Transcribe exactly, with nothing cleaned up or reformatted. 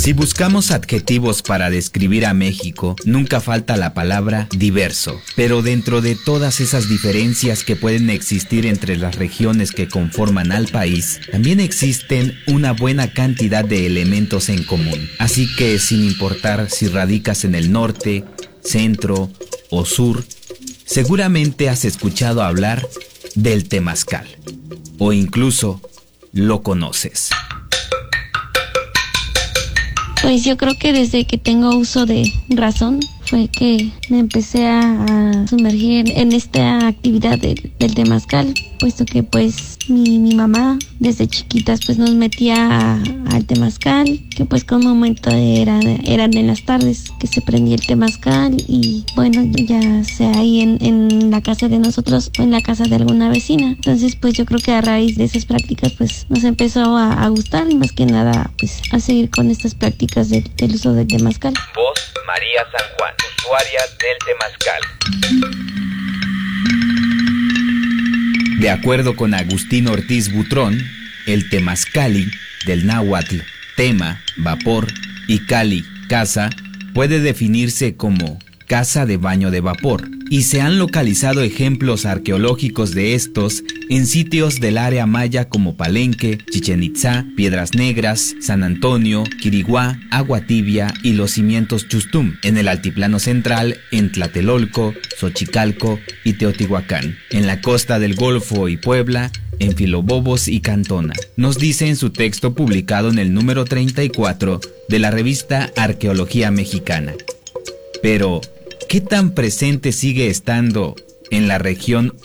Si buscamos adjetivos para describir a México, nunca falta la palabra diverso. Pero dentro de todas esas diferencias que pueden existir entre las regiones que conforman al país, también existen una buena cantidad de elementos en común. Así que sin importar si radicas en el norte, centro o sur, seguramente has escuchado hablar del temazcal, o incluso lo conoces. Pues yo creo que desde que tengo uso de razón fue que me empecé a sumergir en esta actividad del, del temazcal, puesto que pues mi, mi mamá desde chiquitas pues nos metía a, al temazcal, que pues con un momento era, eran en las tardes que se prendía el temazcal y bueno, ya sea ahí en, en la casa de nosotros o en la casa de alguna vecina. Entonces pues yo creo que a raíz de esas prácticas pues nos empezó a, a gustar y más que nada pues a seguir con estas prácticas de, del uso del temazcal. Voz María San Juan, usuaria del temazcal. De acuerdo con Agustín Ortiz Butrón, el temazcali, del náhuatl tema, vapor, y cali, casa, puede definirse como casa de baño de vapor, y se han localizado ejemplos arqueológicos de estos en sitios del área maya como Palenque, Chichén Itzá, Piedras Negras, San Antonio, Quiriguá, Agua Tibia y los cimientos Chustum, en el altiplano central, en Tlatelolco, Xochicalco y Teotihuacán, en la costa del Golfo y Puebla, en Filobobos y Cantona. Nos dice en su texto publicado en el número treinta y cuatro de la revista Arqueología Mexicana. Pero, ¿qué tan presente sigue estando en la región